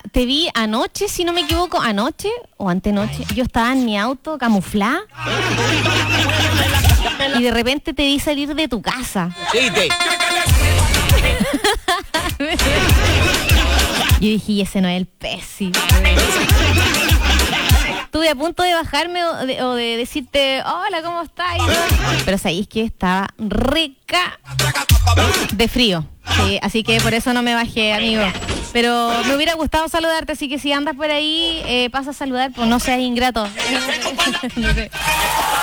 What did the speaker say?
te vi anoche, si no me equivoco, anoche o antenoche. Yo estaba en mi auto camuflada y de repente te vi salir de tu casa. Sí, Yo dije, y ese no es el Pesi. Estuve a punto de bajarme o de decirte, hola, ¿cómo estás? Pero sabéis que estaba rica de frío. Sí, así que por eso no me bajé, amigo. Pero me hubiera gustado saludarte, así que si andas por ahí, pasa a saludar, pues no seas ingrato. No sé.